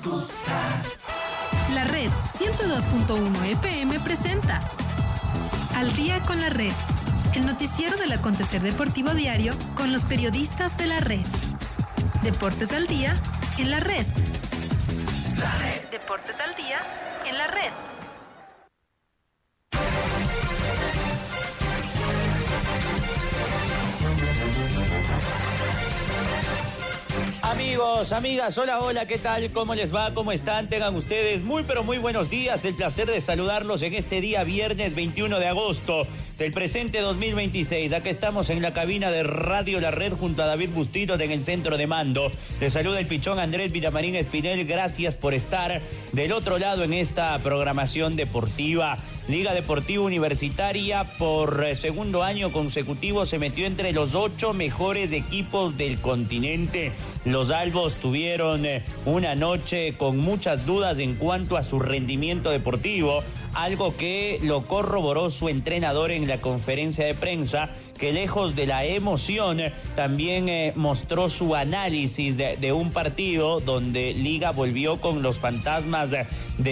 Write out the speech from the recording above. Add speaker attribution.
Speaker 1: La Red 102.1 FM presenta Al Día con la Red, el noticiero del acontecer deportivo diario con los periodistas de la Red. Deportes al día en la Red. Deportes al día en la Red.
Speaker 2: Amigos, amigas, hola, ¿qué tal? ¿Cómo les va? ¿Cómo están? Tengan ustedes muy buenos días. El placer de saludarlos en este día viernes 21 de agosto del presente 2026. Acá estamos en la cabina de Radio La Red junto a David Bustillos en el centro de mando. Les saluda el pichón Andrés Villamarín Espinel. Gracias por estar del otro lado en esta programación deportiva. Liga Deportiva Universitaria por segundo año consecutivo se metió entre los 8 mejores equipos del continente. Los albos tuvieron una noche con muchas dudas en cuanto a su rendimiento deportivo, algo que lo corroboró su entrenador en la conferencia de prensa, que lejos de la emoción también mostró su análisis de un partido donde Liga volvió con los fantasmas de